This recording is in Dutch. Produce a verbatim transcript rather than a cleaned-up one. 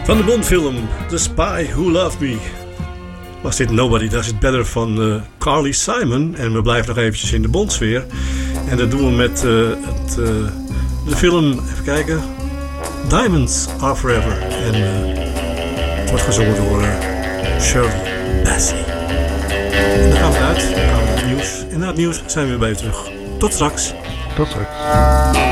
Van de Bondfilm The Spy Who Loved Me was dit Nobody Does It Better van uh, Carly Simon. En we blijven nog eventjes in de Bondsfeer. En dat doen we met uh, het, uh, de film, even kijken, Diamonds Are Forever. En uh, het wordt gezongen door uh, Shirley Bassey. En dan gaan we eruit, dan gaan we naar het nieuws. En na het nieuws zijn we weer bij u terug. Tot straks. Tot straks.